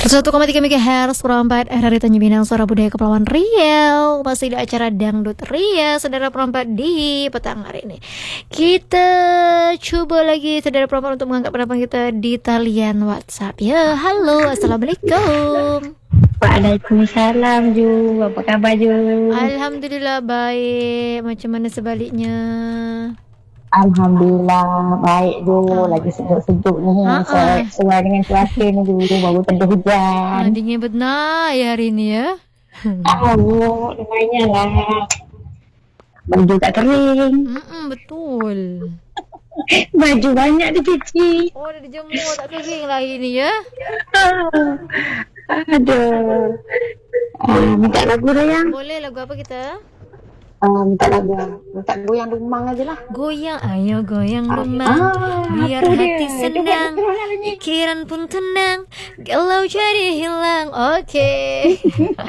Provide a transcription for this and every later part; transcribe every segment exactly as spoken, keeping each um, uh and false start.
seratus satu koma tiga megahertz perempat R R I Tanjung Pinang, suara budaya Kepulauan Riau. Masih di acara Dangdut Ria, saudara perempat di petang hari ini. Kita coba lagi saudara perempat untuk mengangkat pendapat kita di talian WhatsApp. Ya, halo, assalamualaikum. Waalaikumsalam Ju, apa kabar Ju? Alhamdulillah baik. Macam mana sebaliknya? Alhamdulillah baik Ju, lagi sejuk-sejuk ni. Ha-ha. Sesuai dengan cuaca ni Ju, baru tengah hujan. Ah, dingin benar ya hari ni ya. Oh, lumayan lah. Baju tak kering. Mm-mm, betul. Baju banyak dicuci. Oh, dah dijemur tak kering lah hari ni ya. Aduh. Ah, minta lagu dah yang. Boleh lagu apa kita? Ah, minta lagu. Minta goyang lumang aja lah. Goyang, ayo goyang lumang, Ah, biar tu hati dia. senang, Coba kita nyanyi. pikiran pun tenang, galau jadi hilang. Oke.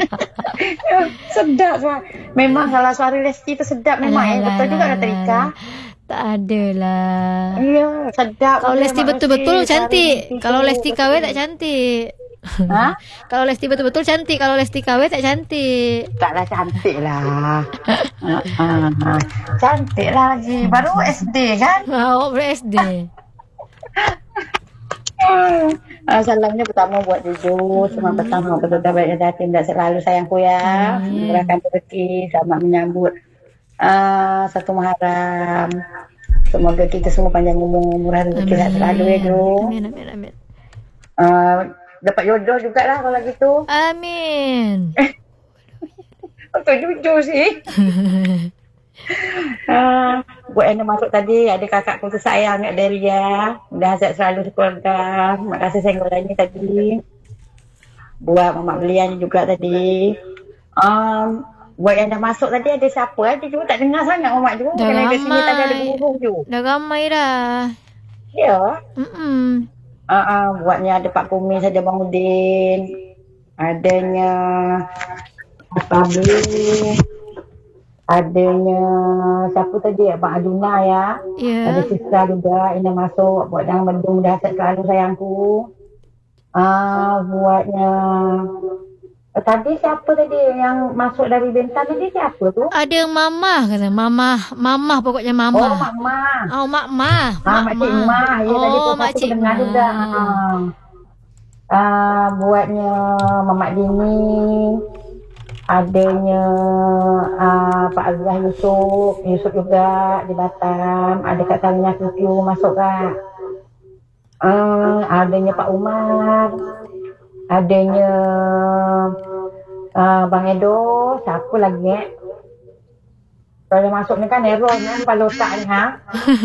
Sedap suara. Memang kalau suara Lesti tu sedap memang ya. Betul juga kata Rika. Tak ada lah. Iya, sedap. Kalau Lesti Memang betul-betul Lesti, cantik. suara Kalau Lesti betul. K W tak cantik. Ha? Kalau Lesti betul-betul cantik. Kalau Lesti K W tak cantik. Taklah cantik lah. ha, ha, ha. Cantik lah lagi. Baru S D kan? Awak ber-S D. Ah, salamnya pertama buat Juju. Semua pertama betul-betul baik hati. Tak selalu sayangku ya. Amin. Murahkan rezeki. Selamat menyambut ah, satu Muharram. Semoga kita semua panjang umur, murah rezeki tak selalu ya Ju. Amin, amin, amin. Ah, dapat jodoh jugalah kalau gitu. Amin. Untuk jujur sih. Ah, buat Ana masuk tadi, ada kakakku tu sayang kat Deria. Dah hazard selalu sekeluarga. Terima kasih senggolannya tadi. Buat Mamak Belian juga tadi. Um, buat yang dah masuk tadi ada siapa? Ada juga tak dengar sangat Mamak juga. Dah Kerana kat sini tadi ada ramai. burung je. Dah ramai dah. Ya. Mm-mm. Ah, uh, buatnya ada Pak Kumis, ada Bang Udin. Adanya Pabli. Adanya siapa tadi? Abang Aduna ya. Ya. Ada Sisra juga Ina masuk buat dalam bendung dah selalu sayangku. Ah, buatnya eh, tadi siapa tadi yang masuk dari Bentan tadi siapa tu? Ada mamah kata. Mamah. Mamah pokoknya Oh, mamah. Mak Mah. Oh, mak mah. Ah, Mak Cik Mah. Ya, tadi Oh, tu mak satu cik dengar juga. mah. Ah. Ah, buatnya Mamak Dini. Adanya ah, Pak Azrah Yusuf. Yusuf juga di Batam. Ada Kak Talinya Kukiu masuk Kak. Ah, adanya Pak Umar. Adanya ah, Bang Edo. Siapa lagi eh? Kalau masuk ni kan error kan kepala otak ni ha.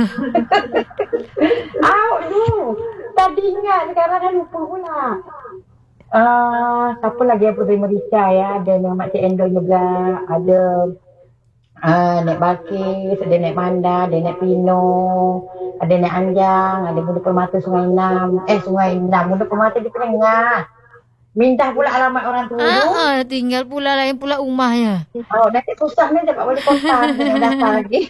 Out dulu. Tadi ingat sekarang dah lupa pula. Ah, siapa lagi yang Puteri Merica ya? Ada yang Mak Cik Endo juga. Ada ah, Nek Balkis, ada Nek Manda, ada Nek Pino, ada Nek Anjang, ada Bunda Permata Sungai Enam. Eh Sungai Enam, Bunda Permata di Penengah. Mindah pula alamat orang tua tu. Ah, ah, tinggal pula lain pula rumahnya. Oh, nanti susah ni dapat balik kota dengan daftar lagi.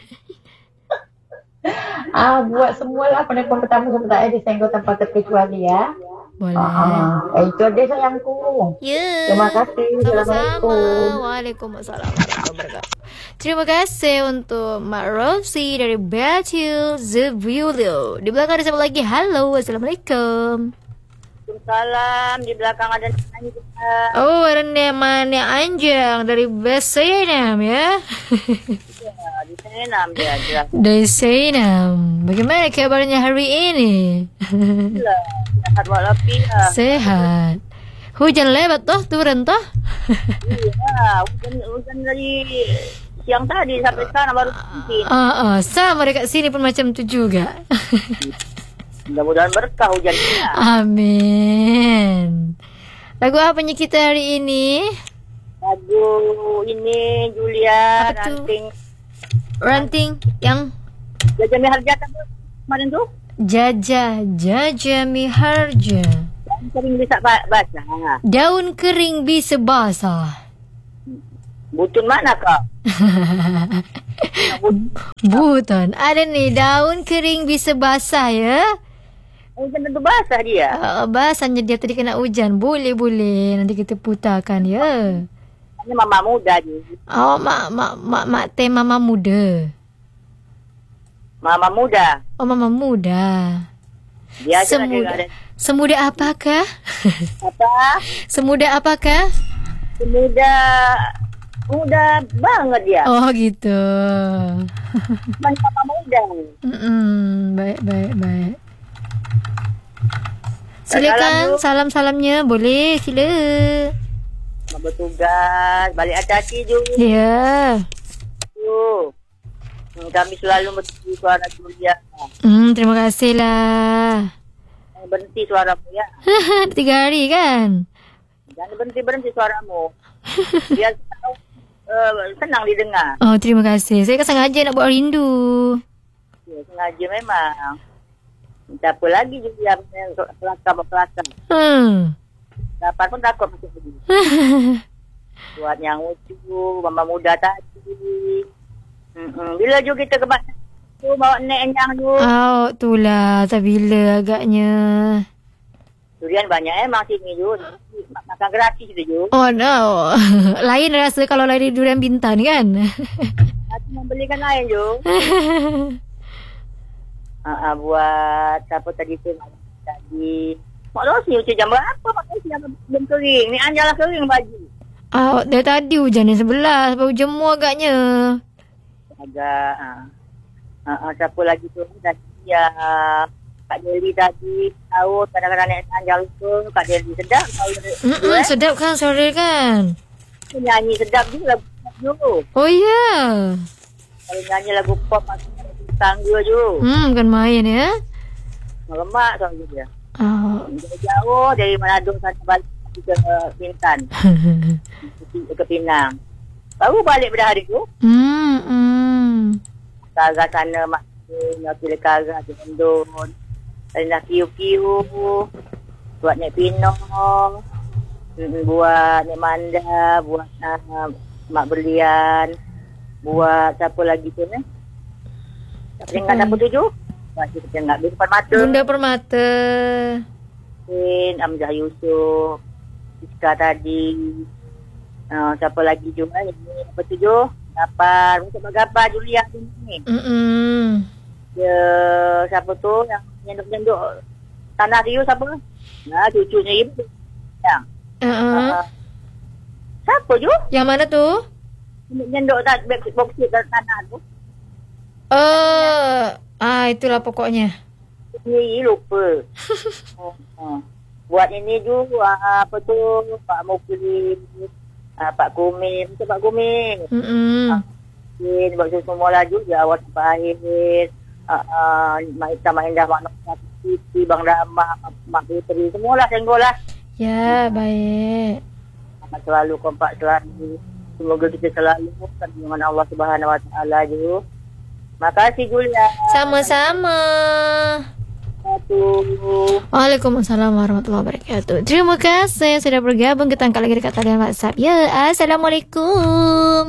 Ah, buat semualah penelpon pertama sampai tak ada disenggol tanpa terkecuali ya. Boleh. Ah, ah. Eh, itu dia sayangku. Ya. Terima kasih. Sama-sama. Assalamualaikum. Waalaikumsalam warahmatullahi wabarakatuh. Terima kasih untuk Mak Rosie dari Batu Zebulio. Di belakang ada siapa lagi? Halo, assalamualaikum. Salam di belakang ada Anjing. Oh, ada Nemanya Anjang dari Besenam ya. Di Senam dia ada. Dari Senam. Bagaimana kabarnya hari ini? Sehat walafiat. Sehat. Hujan lebat toh, turun toh? Iya, hujan hujan dari siang tadi sampai sekarang baru mungkin. Ah, ah, sama dekat sini pun macam tu juga. Mudah-mudahan berkah hujannya. Amin. Lagu apanya kita hari ini? Lagu ini Julia Apa tu? Ranting Ranting yang Jajah Miharjata tu kemarin tu Jaja, Jaja Miharja. yang sering bisa ba- baca. Daun kering bisa basah. Butun mana kau? Buton. Ada nih daun kering bisa basah ya. Hujan tentu basah dia. Uh, bahasanya dia tadi kena hujan. Boleh, boleh. Nanti kita putarkan, ya. Ini mama muda je. Oh, mak, mak, mak, mak teh mama muda. Mama muda. Oh, mama muda. Biasa Semuda. ada. Semuda apakah? Apa? Semuda apakah? Muda. Muda banget dia. Oh, gitu. Banyak mama muda. Mm-mm. Baik, baik, baik. Salam Silakan dulu. salam-salamnya. Boleh, sila. Mak bertugas. Balik hati-hati je. Ya. Tu. Hmm, kami selalu berhenti suara Julia. Hmm, terima kasih lah. Eh, Berhenti suaramu ya. Tiga hari kan? Jangan berhenti-berhenti suaramu. Biar uh, senang didengar. Oh, terima kasih. Saya kan sengaja nak buat rindu. Ya, sengaja memang. Tak apa lagi Julia. Kelakar-kelakar. Hmm. Dapat pun takut masuk lagi. Buat yang lucu. Mama muda tadi. Mm-mm. Bila juga kita ke mana tu bawa nek enyang tu. Oh, itulah. Tak bila agaknya. Durian banyak emang sini tu. Makan gratis tu je. Oh, no. Lain rasa kalau lari durian Bintan kan? Aku membelikan lain je. uh, buat apa tadi tu tadi. Mak Rosi ucap jam berapa? Mak Rosi yang belum kering. Ni anjalah kering baju. Oh, dari tadi hujan yang sebelas. Baru jemu agaknya. Agak. Uh, uh, uh, siapa lagi tu? Tadi ya. Kak Deli tadi tahu kadang-kadang naik tanjal lupa. Kak Deli sedap. Mm-mm, eh? Sedap kan suara kan? Nyanyi sedap juga lagu pop je. Oh, ya. Yeah. Kalau nyanyi lagu pop masih lagu tangga je. Hmm, bukan main ya. Lemak suara dia. Oh. Jauh-jauh dari Manado sana balik ke Bintan. Ke Pinang. Baru balik pada hari tu. Hmm, hmm. Kagak sana mak nak pilih kagak di London. Tadi nak kiu-kiu. Buat naik Pinang. Hmm, buat naik Manda. Buat uh, mak berlian. Buat siapa lagi tu ni? Tak ingat apa tuju? Buat kita tengok di depan mata. Bunda Permata. Bin, Amzah Yusof. Iska tadi. Uh, siapa lagi juga ni? Apa tuju? Gapar. Untuk Gapar Julia ni. Mm-mm. Dia siapa tu yang nyenduk-nyenduk tanah dia siapa? Nah, cucunya ibu. Ya. Uh-uh. Uh, siapa tu? Yang mana tu? Nyenduk tak boksit tanah tu. Oh, ah itulah pokoknya. Ni lupa. oh, oh. Buat ini juga apa tu Pak Mukli, uh, Pak Kumim, tu Pak Kumim. Hmm. Ini buat semua laju dia awal sampai akhir. Uh, uh, Mak Ita, Mak Indah, Mak Nok, Siti, Bang Dama, Mak Putri, semualah senggolah. Ya, baik. Selalu kompak selalu. Semoga kita selalu dengan Allah Subhanahu Wa Taala je. Makasih Julia. Sama-sama. Satu. Waalaikumsalam warahmatullahi wabarakatuh. Terima kasih sudah bergabung. Kita angkat lagi dekat talian WhatsApp. Ya, Assalamualaikum.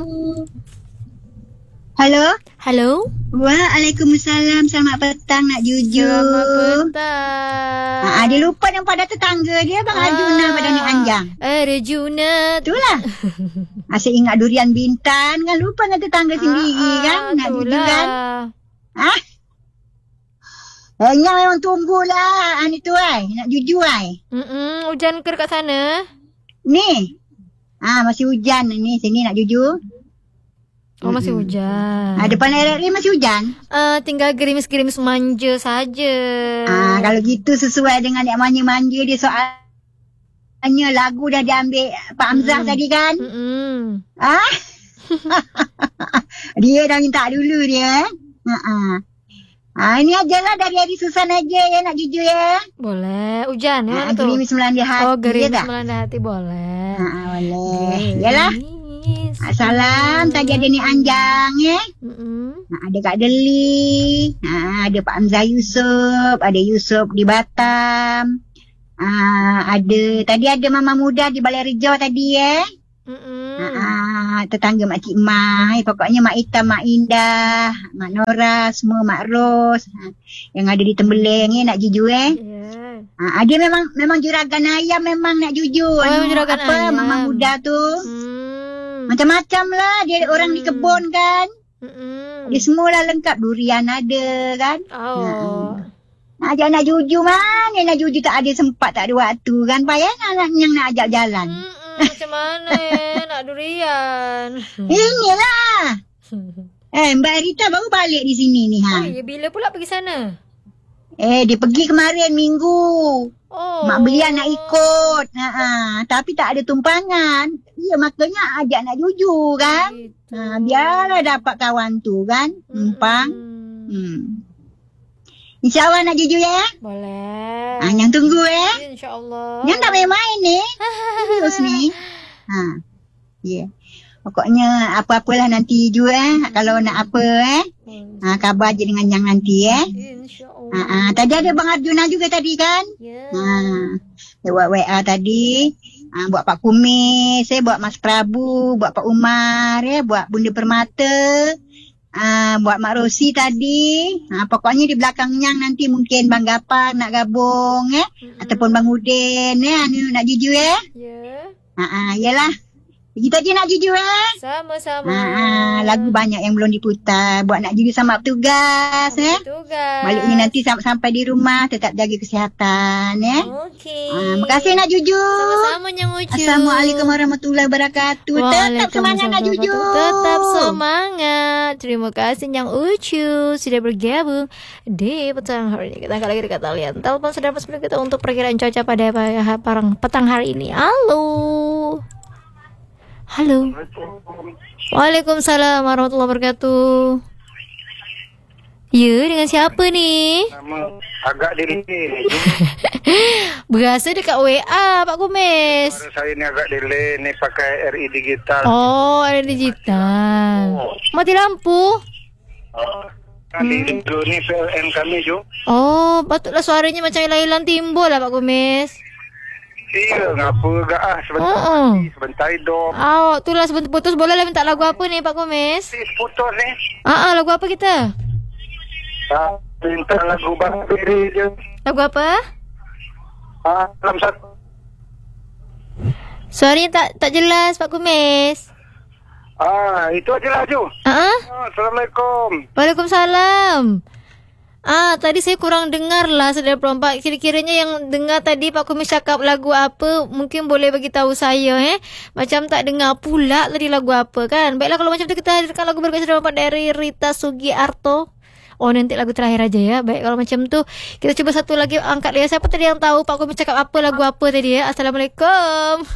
Halo. Halo. Waalaikumsalam. Selamat petang Nak Juju. Selamat petang. Ha, dia lupa nampak pada tetangga dia Bang Ah. Arjuna pada ni Anjang. Arjuna. Itulah. Asyik ingat durian Bintan kan, lupa dengan tetangga sendiri kan. Nak Juju kan. Ah. Eh, yang memang tunggulah ah, ni tu ai, Nak Juju ai. Mm-mm, hujan ke dekat sana? Ni. Ah, masih hujan ni sini Nak Juju. Oh, masih hujan. Ah, depan air ni masih hujan. Uh, tinggal gerimis-gerimis manja saja. Ah, kalau gitu sesuai dengan yang manja-manja dia soalnya lagu dah diambil Pak Hamzah Mm. tadi kan. Mm-mm. Ah. Dia dah minta dulu dia. Ha-ha. Ah, ini ajalah dari hari Susan aja ya Nak Juju ya. Boleh. Hujan ya? Ha, tu? gerimis melanda hati. Oh, gerimis ya tak? melanda hati boleh. Ha, boleh. Yalah. Gerimis Ha, salam. Tadi ada ni Anjang ya. Mm-mm. Ha, ada Kak Deli. Ha, ada Pak Hamzah Yusof. Ada Yusof di Batam. Ha, ada tadi ada Mama Muda di Balai Rijau tadi ya. Mm-mm. Ha, Ah, tetangga Mak Cik Mah. Eh, pokoknya Mak Ita, Mak Indah, Mak Nora, semua Mak Ros. Ha, yang ada di Tembeleng eh, nak jujur eh. Ya. Ha, dia memang memang juragan ayam memang nak jujur. Oh, Anu, juragan apa, ayam. Mama muda tu. Hmm. Macam-macam lah. Dia orang di kebun kan. Mm-mm. Dia semualah lengkap. Durian ada kan. Oh. Nak ajak nak jujur mana. Nak jujur tak ada sempat, tak ada waktu kan. Payah nak, yang nak ajak jalan. Mm-mm, macam mana eh nak durian? Inilah. Eh, Mbak Rita baru balik di sini ni. Ha. Oh, ya, bila pula pergi sana? Eh, dia pergi kemarin minggu. Oh. Mak Belia nak ikut. Ha, ha. Tapi tak ada tumpangan. Ya, makanya ajak nak jujur kan. Gitu. Ha, biarlah dapat kawan tu kan. Numpang. Mm-mm. Hmm. InsyaAllah nak jujur ya. Boleh. Ha, yang tunggu eh. InsyaAllah. Yang tak main-main ni. Serius ni. Ha. Ya. Yeah. Pokoknya apa-apalah nanti jujur eh. Kalau nak apa eh. Ha, khabar je dengan yang nanti eh. InsyaAllah. Ha, ha. Tadi ada Bang Arjuna juga tadi kan. Ya. Ha. Dia buat W A tadi. Ha, buat Pak Kumis eh. Buat Mas Prabu. Buat Pak Umar eh. Buat Bunda Permata. Ah, buat Mak Rosi tadi. Ah, pokoknya di belakangnya nanti mungkin Bang Gapar nak gabung eh. Mm-hmm. Ataupun Bang Udin eh. Anu nak jujur eh. Ya. Ha ah, yalah. Kita je nak jujur eh. Sama-sama. Ha ah, lagu banyak yang belum diputar. Buat nak jujur sama petugas eh. Petugas. Baliknya nanti sam- sampai di rumah tetap jaga kesihatan eh. Okey. Ah, makasih nak jujur. Sama-sama Nyang Ucu. Assalamualaikum warahmatullahi wabarakatuh. Tetap semangat nak jujur. Tetap semangat. Terima kasih Nyang Ucu sudah bergabung di petang hari ini. Kita angkat lagi dekat talian. Telepon saudara sebelum kita untuk perkiraan cuaca pada parang petang hari ini. Halo. Halo. Waalaikumsalam warahmatullahi wabarakatuh. Ya, dengan siapa ni? Nama agak delay. Berasa dekat W A Pak Kumis. Suara saya ni agak delay ni pakai R E digital. Oh, ada digital. Mati lampu. Uh, nanti hmm. dulu ni P L N kami jo. Oh, patutlah suaranya macam hilang-hilang timbul lah Pak Kumis. Iya, ngapa gak ah sebentar. Oh, lagi, sebentar hidup. Oh, itulah sebentar putus. Boleh lah minta lagu apa ni Pak Kumis? Sis putus ni. Ah, ah, lagu apa kita? Ah, minta lagu Bang Beri je. Lagu apa? Ah, dalam satu. Suaranya tak tak jelas Pak Kumis. Ah, itu aja lah Jo. Ah, ah? Ah, Assalamualaikum. Waalaikumsalam. Ah, tadi saya kurang dengar lah saudara perempat. Kira-kiranya yang dengar tadi Pak Kumis cakap lagu apa, mungkin boleh bagi tahu saya eh. Macam tak dengar pula tadi lagu apa kan. Baiklah kalau macam tu kita hadirkan lagu berikut saudara perempat dari Rita Sugiarto. Oh, nanti lagu terakhir aja ya. Baik, kalau macam tu kita cuba satu lagi angkat ya. Siapa tadi yang tahu Pak Kumis cakap apa lagu apa tadi ya? Assalamualaikum.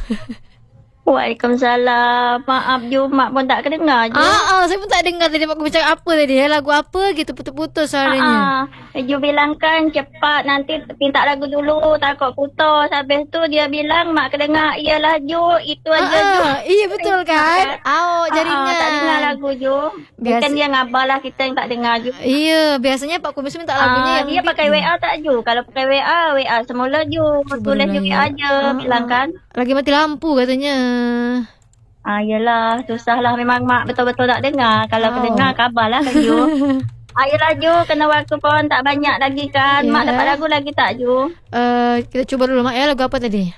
Waalaikumsalam. Maaf Ju, Mak pun tak kedengar Ju. Ah, ah, saya pun tak dengar tadi Pak Kumis cakap apa tadi ya. Lagu apa gitu putus-putus suaranya. Ah, Ju bilang kan cepat nanti minta lagu dulu takut putus. Habis tu dia bilang Mak kedengar. Iyalah Ju, itu aja Ah, Ju. ah, iya betul kan? Oh, jaringan. Ah, tak dengar lagu Ju. Biasa- Bukan dia ngabarlah kita yang tak dengar Ju. Iya, biasanya Pak Kumis minta lagunya Ah, yang dia pakai W A tak Ju? Kalau pakai W A, W A semula Ju. Cuba Tulis dengar Ju ya. aja Ah, bilang ah. kan. Lagi mati lampu katanya. Ah, yelah, susahlah memang Mak betul-betul tak dengar. Kalau Oh. kedengar kabarlah kan Ju. Ah, yelah Ju, kena waktu pun tak banyak lagi kan. Mak Yelah. dapat lagu lagi tak Ju? Uh, kita cuba dulu Mak ya, lagu apa tadi?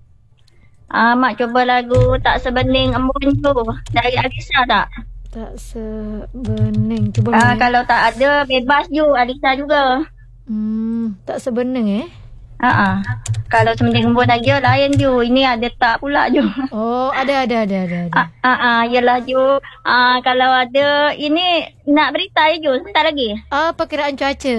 Ah, Mak cuba lagu Tak Sebening Embun Ju. Dari Alisa tak? Tak sebening. Cuba Ah, dulu. Ya. kalau tak ada, bebas Ju. Alisa juga. Hmm, tak sebening eh. Ah, ah. Kalau Sebening Embun aja lain Ju. Ini ada tak pula Ju. Oh, ada ada ada ada. ada. Ah, ah, ah, yelah Ju. Ah, kalau ada, ini nak berita ya Ju. Sebentar lagi. Ah, perkiraan cuaca.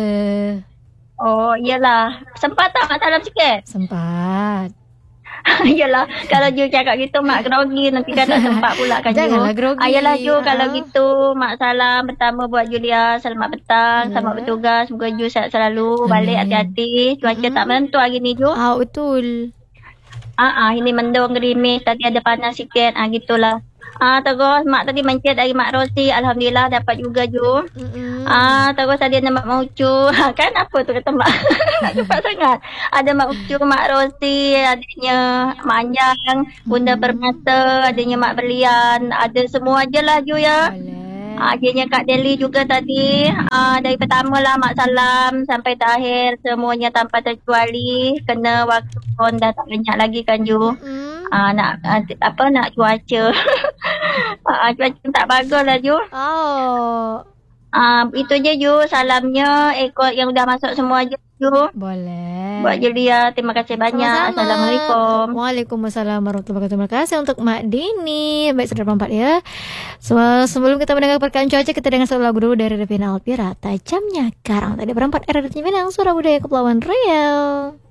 Oh, yelah. Sempat tak Mak salam sikit? Sempat. Yelah, kalau Ju cakap gitu Mak grogi nanti kan tak sempat pula kan Ju. Janganlah grogi. Ah, yelah Ju, Ah. kalau gitu Mak salam pertama buat Julia. Selamat petang, Ya. selamat bertugas. Semoga Ju sihat selalu. Balik Amin. hati-hati. Cuaca Hmm. tak menentu hari ni Ju. Ah, betul. Ah, ah, ini mendung gerimis. Tadi ada panas sikit. Ah, gitulah. Ah, terus mak tadi mencet dari Mak Rosi. Alhamdulillah dapat juga Ju. Mm-mm. Ah, terus ada nama Mak Ucu. Kan apa tu kata Mak? Cepat sangat. Ada Mak Ucu, Mak Rosi, adanya Mak Anjang, Bunda Permata, adanya Mak Berlian. Ada semua je lah Ju ya. Boleh. Ah, adanya Kak Deli juga tadi. Ah, dari pertama lah Mak Salam sampai terakhir semuanya tanpa terkecuali. Kena waktu pun dah tak banyak lagi kan Ju. Mm. Ah, nak ah, apa nak cuaca. ah, cuaca tak bagus lah Ju. Oh, Ah, itu je Ju salamnya ekor yang dah masuk semua je Ju. boleh. Buat Julia, terima kasih banyak. Sama-sama. Assalamualaikum. Waalaikumsalam warahmatullahi wabarakatuh. Terima kasih untuk Mak Dini. Baik, saudara perempat ya. So, sebelum kita mendengar perkaan cuaca, kita dengar satu lagu dulu dari Revina Alpira. Tajamnya Karang. Tadi perempat era dari Minang, suara budaya Kepulauan Riau.